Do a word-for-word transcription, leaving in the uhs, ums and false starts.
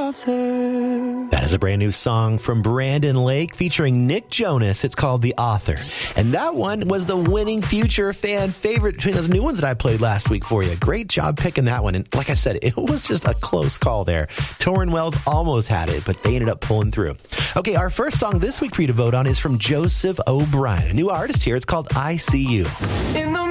author. That is a brand new song from Brandon Lake featuring Nick Jonas. It's called The Author. And that one was the winning Future fan favorite between those new ones that I played last week for you. Great job picking that one. And like I said, it was just a close call there. Torrin Wells almost had it, but they ended up pulling through. Okay, our first song this week for you to vote on is from Joseph O'Brien, a new artist here. It's called I See You. In the